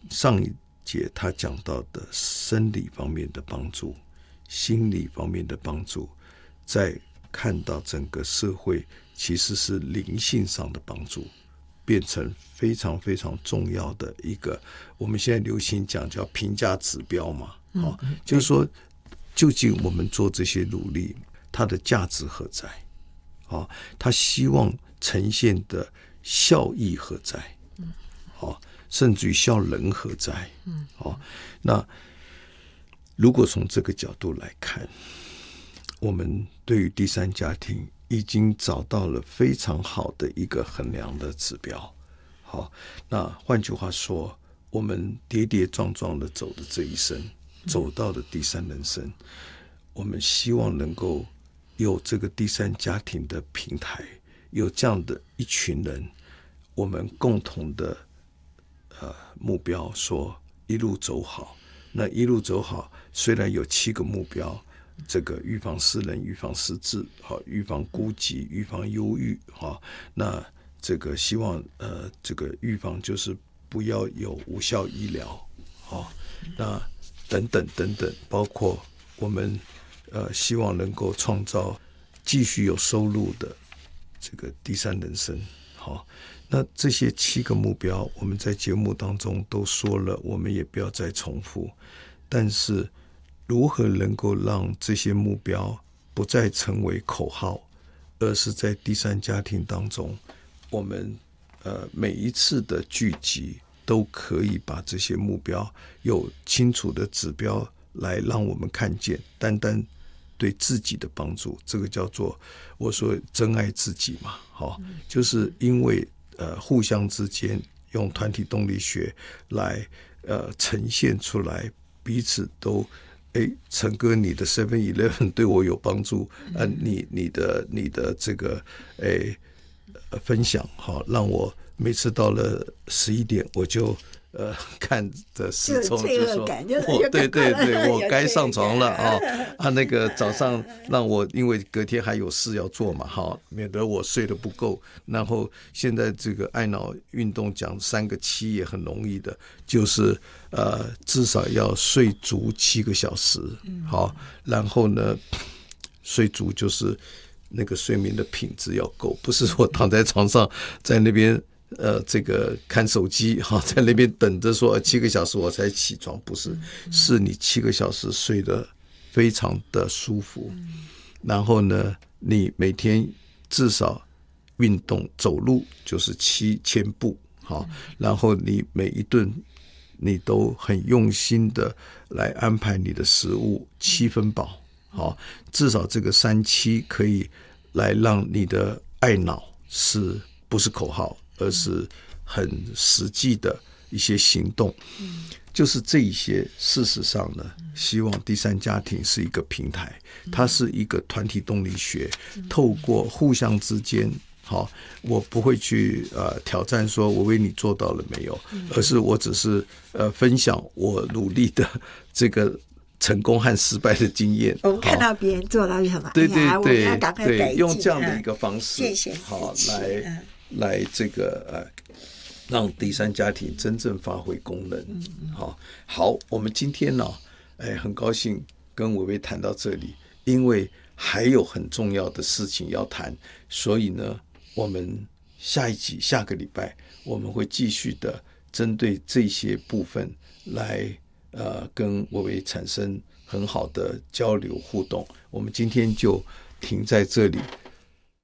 上一节他讲到的生理方面的帮助，心理方面的帮助，再看到整个社会其实是灵性上的帮助，变成非常非常重要的一个，我们现在流行讲叫评价指标嘛，就是说究竟我们做这些努力它的价值何在，他希望呈现的效益何在，甚至于效人何在，那如果从这个角度来看，我们对于第三家庭已经找到了非常好的一个衡量的指标。好，那换句话说，我们跌跌撞撞的走的这一生，走到了第三人生，我们希望能够有这个第三家庭的平台，有这样的一群人，我们共同的目标，说一路走好。那一路走好，虽然有7个目标，这个预防失能、预防失智、预防孤寂、预防忧郁，那这个希望这个预防就是不要有无效医疗，那等等等等，包括我们希望能够创造继续有收入的这个第三人生。好，那这些7个目标我们在节目当中都说了，我们也不要再重复，但是如何能够让这些目标不再成为口号，而是在第三家庭当中，我们每一次的聚集都可以把这些目标有清楚的指标来让我们看见，单单对自己的帮助，这个叫做我说真爱自己嘛，就是因为互相之间用团体动力学来呈现出来，彼此都陈哥你的 7-Eleven 对我有帮助，你的这个分享让我每次到了11点我就看着时钟就说对，我该上床了那个早上让我因为隔天还有事要做嘛，免得我睡得不够。然后现在这个爱脑运动讲3个7也很容易的，就是至少要睡足7个小时，好，然后呢睡足就是那个睡眠的品质要够，不是说躺在床上在那边这个看手机在那边等着说7个小时我才起床，不是，是你7个小时睡得非常的舒服，然后呢你每天至少运动走路就是7000步，然后你每一顿你都很用心的来安排你的食物7分饱，至少这个3-7可以来让你的爱脑是不是口号，而是很实际的一些行动，就是这一些。事实上呢，希望第三家庭是一个平台，它是一个团体动力学，透过互相之间，我不会去挑战说我为你做到了没有，而是我只是分享我努力的这个成功和失败的经验。 我们看到别人做到什么， 对， 我们要赶快改进， 用这样的一个方式， 谢谢来这个让第三家庭真正发挥功能。好，我们今天呢，很高兴跟伟伟谈到这里，因为还有很重要的事情要谈，所以呢，我们下一集下个礼拜我们会继续的针对这些部分来跟伟伟产生很好的交流互动。我们今天就停在这里，